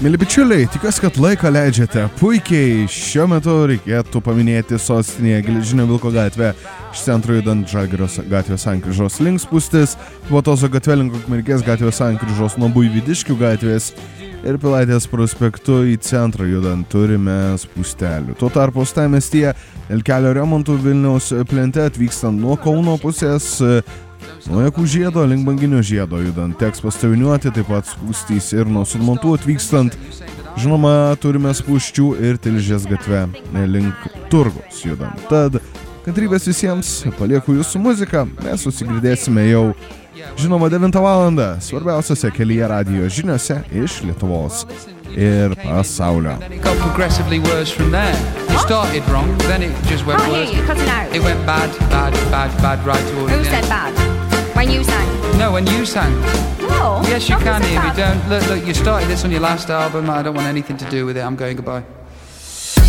Mėly bičiuliai, tikiuosi, kad laiką leidžiate puikiai. Šiuo metu reikėtų paminėti sostinėje Geležinio Vilko gatvę iš centro judant Žalgirio gatvės sankryžos link spūstis, Vatozo gatve link Ukmergės gatvės sankryžos nuo Buivydiškių gatvės ir Pilaitės prospektu į centrą judant turime spūstelių. Tuo tarpu uostamiestyje dėl kelio remontų Vilniaus plente atvykstant nuo Kauno pusės nuo Jakų žiedo link Banginio žiedo judant teks pastoviniuoti, taip pat spūstys ir nuo Sudmontų atvykstant. Žinoma, turime spūsčių ir Tilžės gatve link Turgaus judant. Tad kantrybės visiems, palieku jūsų muziką, mes susigirdėsime jau, žinoma, 9 valandą svarbiausiose kelyje radijo žiniose iš Lietuvos ir pasaulio. You started wrong, then it just went worse. You're cutting out. It went bad, right towards Who the said end. bad? When you sang? No, when you sang. No. Yes, you Nothing can said hear me. bad. Don't look. You started this on your last album. I don't want anything to do with it. I'm going goodbye.